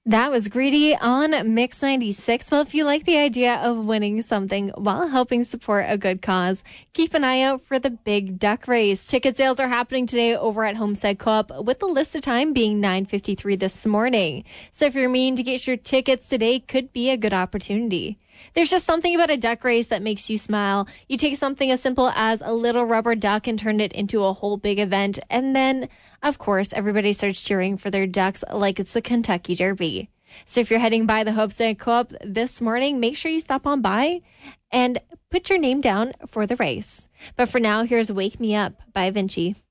That was Greedy on Mix 96. Well, if you like the idea of winning something while helping support a good cause, keep an eye out for the Big Duck Race. Ticket sales are happening today over at Homestead Co-op, with the listed time being 9:53 this morning. So if you're meaning to get your tickets today, could be a good opportunity. There's just something about a duck race that makes you smile. You take something as simple as a little rubber duck and turn it into a whole big event. And then, of course, everybody starts cheering for their ducks like it's the Kentucky Derby. So if you're heading by the Homestead Co-op this morning, make sure you stop on by and put your name down for the race. But for now, here's Wake Me Up by Avicii.